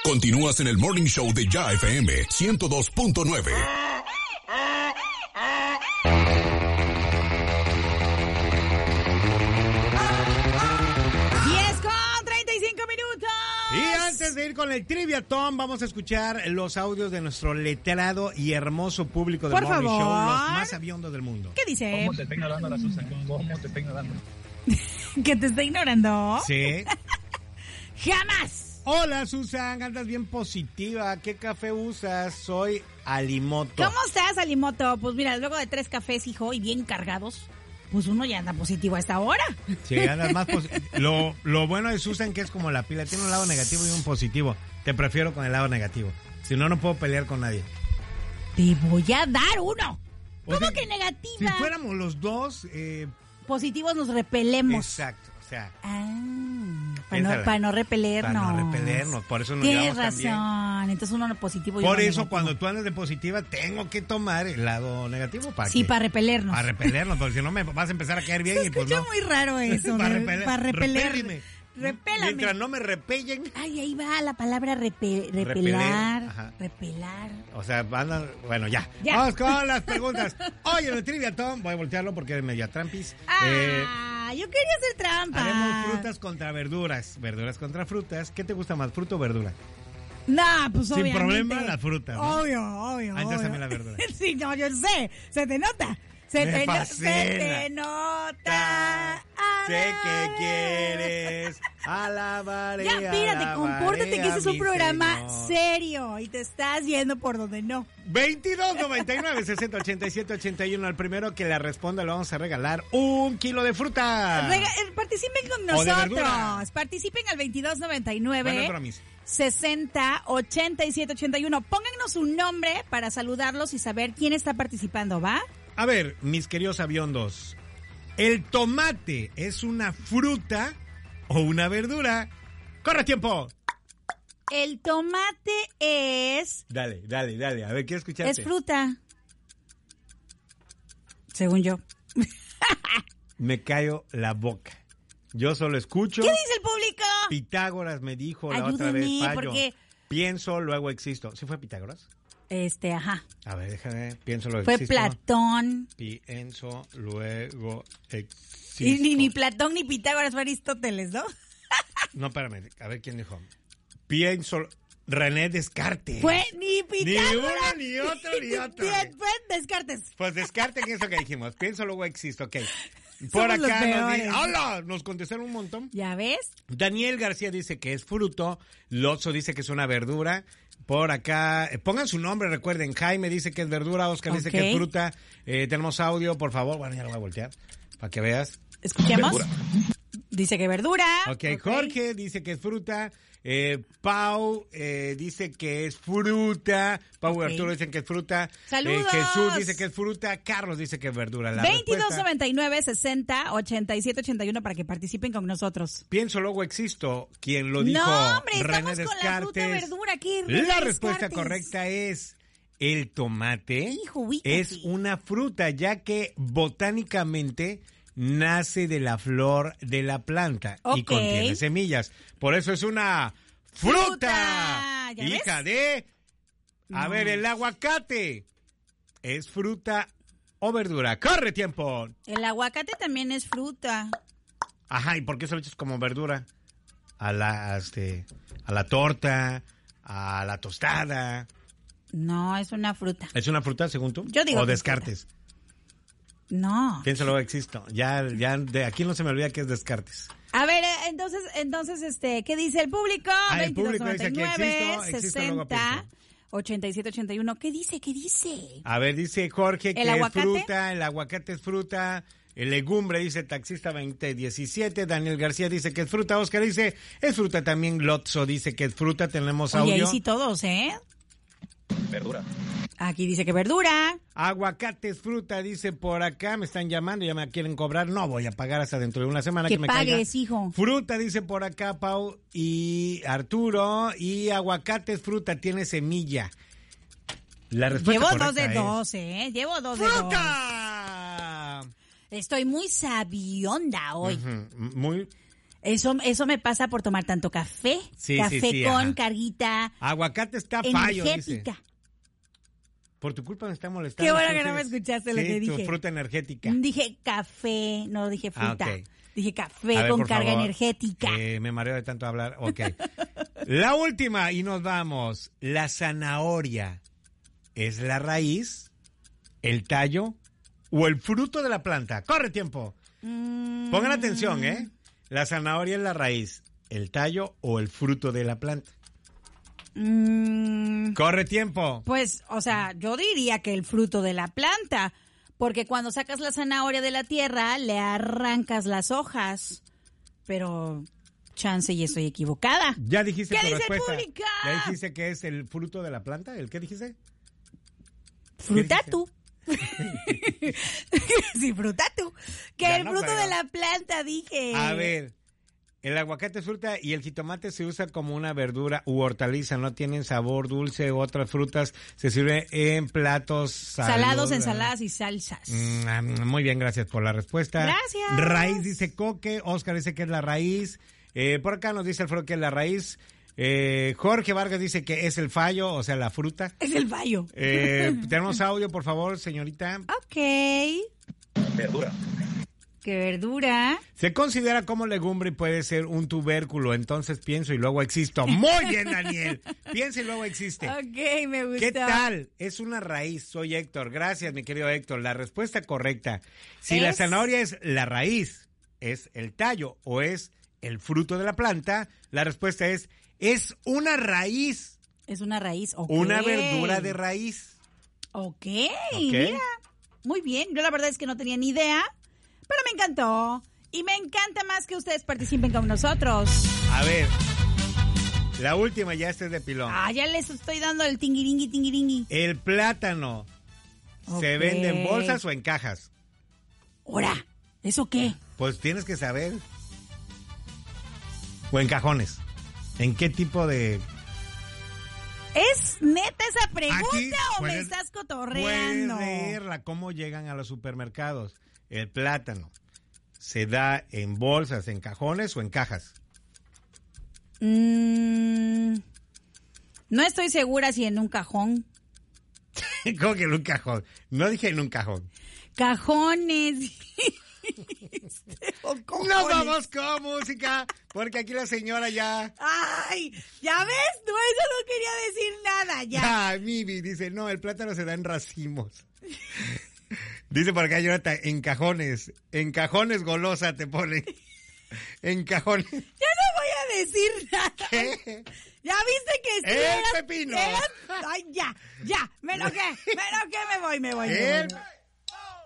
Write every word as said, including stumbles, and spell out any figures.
Continúas en el Morning Show de Ya F M ciento dos punto nueve. diez con treinta y cinco minutos. Y antes de ir con el Triviatón, vamos a escuchar los audios de nuestro letrado y hermoso público del Por Morning favor. Show, los más aviondos del mundo. ¿Qué dice? ¿Cómo te está ignorando la Susan? ¿Cómo te está ignorando? ¿Que te está ignorando? Sí. ¡Jamás! Hola, Susan, andas bien positiva. ¿Qué café usas? Soy Alimoto. ¿Cómo estás, Alimoto? Pues mira, luego de tres cafés, hijo, y bien cargados, pues uno ya anda positivo a esta hora. Sí, andas más positivo. Lo, lo bueno de Susan que es como la pila, tiene un lado negativo y un positivo. Te prefiero con el lado negativo. Si no, no puedo pelear con nadie. Te voy a dar uno. O ¿Cómo sea, que negativa? Si fuéramos los dos... Eh, Positivos nos repelemos. exacto, o sea... Ah, para Piénsala. no, para no repelernos. Para no repelernos, por eso nos Tienes llevamos tan bien. razón, entonces uno positivo y Por uno eso negativo. cuando tú andas de positiva tengo que tomar el lado negativo para Sí, que- para repelernos. para repelernos, porque si no me vas a empezar a caer bien Se y pues escucha no. muy raro eso. para de- repeler, para repeler. repéleme. Repélame. Mientras no me repellen, Ay, ahí va la palabra repe- Repeler, repelar. ajá. Repelar. o sea, andan, bueno, ya. Ya. Vamos con las preguntas. Oye, en el Triviatón, voy a voltearlo porque es media trampis. Eh, Ah, yo quería hacer trampa. haremos frutas contra verduras, verduras contra frutas. ¿Qué te gusta más, fruta o verdura? Nah, pues Sin obviamente. problema, la fruta, ¿no? Obvio, obvio. Ah, entonces obvio. a mí la verdura. Sí, no, yo sé. Se te nota. Se, Me te, no- fascina. se te nota. Sé que quieres alabaré. Ya, espérate, alabaré compórtate que a este es un mi programa Señor. serio y te estás yendo por donde no. veintidós noventa y nueve sesenta ochenta y siete ochenta y uno. Al primero que le responda le vamos a regalar un kilo de fruta. Rega- eh, participen con O de nosotros. verdura. Participen al veintidós noventa y Bueno, nueve es bromis. sesenta ochenta y siete ochenta y uno. Pónganos un nombre para saludarlos y saber quién está participando, ¿va? A ver, mis queridos aviondos, ¿el tomate es una fruta o una verdura? ¡Corre tiempo! El tomate es... Dale, dale, dale. A ver, quiero escucharte. Es fruta. Según yo. Me callo la boca. Yo solo escucho. ¿Qué dice el público? Pitágoras me dijo la otra Ayúdame, vez, Payo. porque- Pienso, luego existo. ¿Sí fue Pitágoras? Este, ajá. A ver, déjame. Pienso, luego Fue existo. Platón. Pienso, luego existo. Y ni, ni Platón ni Pitágoras fue Aristóteles, ¿no? No, espérame. A ver, ¿quién dijo? Pienso, René Descartes. Fue ni Pitágoras. Ni uno, ni otro, ni otro. Bien, fue Descartes. Pues descarten eso que dijimos. Pienso, luego existo. Ok. Por Somos los acá nos peores. dice... ¡Hola! Nos contestaron un montón. ¿Ya ves? Daniel García dice que es fruto. Lotso dice que es una verdura. Por acá, eh, pongan su nombre, recuerden. Jaime dice que es verdura. Oscar dice Ok. que es fruta. Eh, tenemos audio, por favor. Bueno, ya lo voy a voltear para que veas. Escuchemos. Verdura. Dice que verdura. Ok, Jorge dice que es fruta. Eh, Pau eh, dice que es fruta. Pau Ok. y Arturo dicen que es fruta. ¡Saludos! Eh, Jesús dice que es fruta. Carlos dice que es verdura. La veintidós respuesta, noventa y nueve sesenta ochenta y siete ochenta y uno para que participen con nosotros. pienso, luego existo. Quien lo dijo, No, hombre, René estamos con la fruta Descartes. verdura aquí. René La respuesta Descartes. correcta es el tomate. Hijo, ubícate. Es una fruta, ya que botánicamente nace de la flor de la planta y Ok. contiene semillas. Por eso es una fruta. Fruta, ¿ya Hija de... A No. ver, el aguacate. ¿Es fruta o verdura? ¡Corre tiempo! El aguacate también es fruta. Ajá, ¿y por qué se lo echas como verdura? A la, este, a la torta, a la tostada. No, es una fruta. ¿Es una fruta, según tú? Yo digo ¿O que es Descartes? No. Piénsalo, existo. Ya, ya, de aquí no se me olvida que es Descartes. A ver, eh, entonces, entonces, este, ¿qué dice el público? Ah, el público dice que veintidós noventa y nueve, existo, existo, luego sesenta pienso. ochenta y siete ochenta y uno. ¿Qué dice? ¿Qué dice? A ver, dice Jorge que ¿El es aguacate? fruta, el aguacate es fruta, el legumbre dice taxista veinte diecisiete, Daniel García dice que es fruta, Oscar dice es fruta también, Lotso dice que es fruta, tenemos Oye, audio. ahí sí todos, ¿eh? Verdura. Aquí dice que verdura. Aguacate es fruta, dice por acá, me están llamando, ya me quieren cobrar, no voy a pagar hasta dentro de una semana Que que me pagues, caiga. hijo. Fruta, dice por acá Pau y Arturo, y aguacate es fruta, tiene semilla. La respuesta Llevo correcta dos de es dos, ¿eh? Llevo dos de dos. ¡Fruta! Estoy muy sabionda hoy. Ujú, muy Eso, eso me pasa por tomar tanto café. Sí, café sí, sí, con ajá. carguita Aguacate está fallo, dice. energética. Por tu culpa me está molestando. Qué bueno que Tú no me sigues- escuchaste lo sí, que tu dije. fruta energética. Dije café, no dije fruta. Ah, ok. Dije café A ver, con por carga favor. energética. Eh, me mareo de tanto hablar. Ok. La última y nos vamos. La zanahoria es la raíz, el tallo o el fruto de la planta. Corre tiempo. Mm, Pongan atención, ¿eh? La zanahoria es la raíz, el tallo o el fruto de la planta. mm, Corre tiempo. Pues, o sea, yo diría que el fruto de la planta, porque cuando sacas la zanahoria de la tierra, le arrancas las hojas. Pero, chance y estoy equivocada. Ya dijiste ¿Qué tu dice el respuesta. público? Ya dijiste que es el fruto de la planta. ¿El qué dijiste? Frutatu. Sí, frutatu. Que Ya el no, fruto pero- de la planta, dije. A ver, el aguacate es fruta y el jitomate se usa como una verdura u hortaliza. No tienen sabor dulce. Otras frutas se sirven en platos Salados, salud- ensaladas y salsas. Mm, muy bien, gracias por la respuesta. Gracias. Raíz dice coque. Oscar dice que es la raíz. Eh, por acá nos dice Alfredo que es la raíz. Eh, Jorge Vargas dice que es el fallo, o sea, la fruta. Es el fallo. Eh, tenemos audio, por favor, señorita. Ok. Verdura. ¿Qué verdura? Se considera como legumbre y puede ser un tubérculo, entonces pienso y luego existo. Muy bien, Daniel. Piensa y luego existe. Ok, me gustó. ¿Qué tal? Es una raíz. Soy Héctor. Gracias, mi querido Héctor. La respuesta correcta. Si la Es- zanahoria es la raíz, es el tallo o es el fruto de la planta, la respuesta es es una raíz, Es una raíz. Ok. una verdura de raíz. Ok, Ok. mira. Muy bien. Yo la verdad es que no tenía ni idea, pero me encantó. Y me encanta más que ustedes participen con nosotros. A ver, la última ya este es de pilón. Ah, ya les estoy dando el tingiringui, tingiringui. El plátano se Ok. vende en bolsas o en cajas. Ahora, ¿eso qué? Pues tienes que saber. O en cajones. ¿En qué tipo de...? ¿Es neta esa pregunta Aquí o me puedes- estás cotorreando? Puedes leerla, cómo llegan a los supermercados. El plátano se da en bolsas, en cajones o en cajas. Mm, no estoy segura si en un cajón. ¿Cómo que en un cajón? No dije en un cajón. Cajones. O Nos cojones. vamos con música, porque aquí la señora ya... Ay, ya ves, no, eso no quería decir nada, ya. Ah, Mibi dice, no, el plátano se da en racimos. Dice por acá, Jonathan, en cajones. En cajones golosa te ponen. En cajones. Ya no voy a decir nada. ¿Qué? Ya viste que sí. ¡El eras- pepino! eras- Ay, ya, ya, me enojé, me enojé, me voy, me voy, me voy, El me voy.